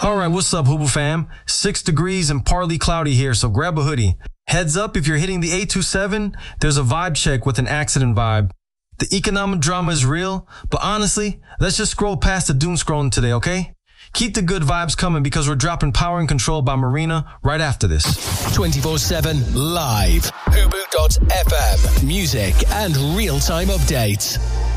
Alright, what's up, Hubu fam? 6 degrees and partly cloudy here, so grab a hoodie. Heads up, if you're hitting the 827, there's a vibe check with an accident vibe. The economic drama is real, but honestly, let's just scroll past the doom scrolling today, okay? Keep the good vibes coming because we're dropping Power and Control by Marina right after this. 24/7 live. Hubu.fm. Music and real-time updates.